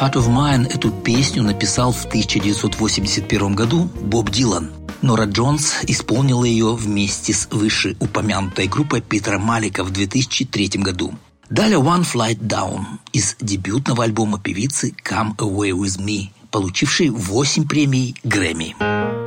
Heart of Mine эту песню написал в 1981 году Боб Дилан. Нора Джонс исполнила ее вместе с вышеупомянутой группой Питера Малика в 2003 году. Далее One Flight Down из дебютного альбома певицы Come Away With Me, получившей 8 премий Грэмми.